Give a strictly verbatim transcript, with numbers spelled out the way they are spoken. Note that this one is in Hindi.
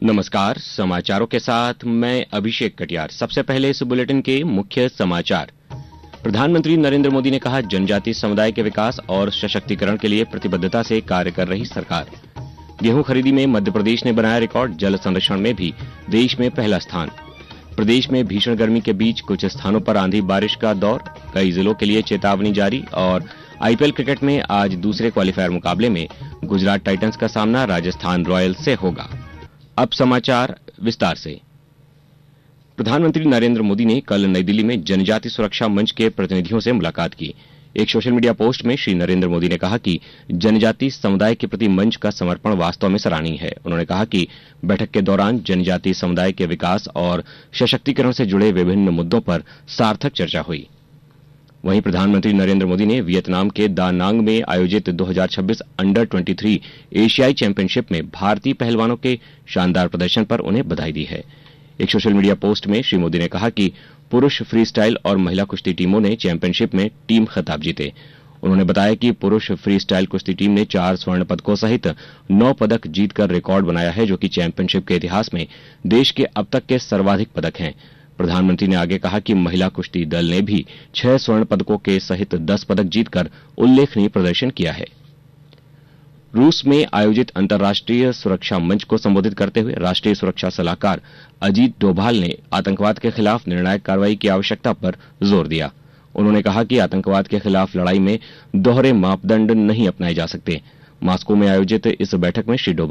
नमस्कार, समाचारों के साथ मैं अभिषेक कटियार। सबसे पहले इस बुलेटिन के मुख्य समाचार। प्रधानमंत्री नरेंद्र मोदी ने कहा, जनजातीय समुदाय के विकास और सशक्तिकरण के लिए प्रतिबद्धता से कार्य कर रही सरकार। गेहूं खरीदी में मध्य प्रदेश ने बनाया रिकॉर्ड, जल संरक्षण में भी देश में पहला स्थान। प्रदेश में भीषण गर्मी के बीच कुछ स्थानों पर आंधी बारिश का दौर, कई जिलों के लिए चेतावनी जारी। और आईपीएल क्रिकेट में आज दूसरे क्वालीफायर मुकाबले में गुजरात टाइटंस का सामना राजस्थान रॉयल्स से होगा। अब समाचार विस्तार से। प्रधानमंत्री नरेंद्र मोदी ने कल नई दिल्ली में जनजाति सुरक्षा मंच के प्रतिनिधियों से मुलाकात की। एक सोशल मीडिया पोस्ट में श्री नरेंद्र मोदी ने कहा कि जनजाति समुदाय के प्रति मंच का समर्पण वास्तव में सराहनीय है। उन्होंने कहा कि बैठक के दौरान जनजातीय समुदाय के विकास और सशक्तिकरण से जुड़े विभिन्न मुद्दों पर सार्थक चर्चा हुई। वहीं प्रधानमंत्री नरेंद्र मोदी ने वियतनाम के दा नांग में आयोजित दो हज़ार छब्बीस अंडर तेईस एशियाई चैंपियनशिप में भारतीय पहलवानों के शानदार प्रदर्शन पर उन्हें बधाई दी है। एक सोशल मीडिया पोस्ट में श्री मोदी ने कहा कि पुरुष फ्री स्टाइल और महिला कुश्ती टीमों ने चैंपियनशिप में टीम खिताब जीते। उन्होंने बताया कि पुरुष फ्री स्टाइल कुश्ती टीम ने चार स्वर्ण पदकों सहित नौ पदक जीतकर रिकॉर्ड बनाया है, जो कि चैंपियनशिप के इतिहास में देश के अब तक के सर्वाधिक पदक हैं। प्रधानमंत्री ने आगे कहा कि महिला कुश्ती दल ने भी छह स्वर्ण पदकों के सहित दस पदक जीतकर उल्लेखनीय प्रदर्शन किया है। रूस में आयोजित अंतर्राष्ट्रीय सुरक्षा मंच को संबोधित करते हुए राष्ट्रीय सुरक्षा सलाहकार अजीत डोभाल ने आतंकवाद के खिलाफ निर्णायक कार्रवाई की आवश्यकता पर जोर दिया। उन्होंने कहा कि आतंकवाद के खिलाफ लड़ाई में दोहरे मापदंड नहीं अपनाए जा सकते। मॉस्को में आयोजित इस बैठक में श्री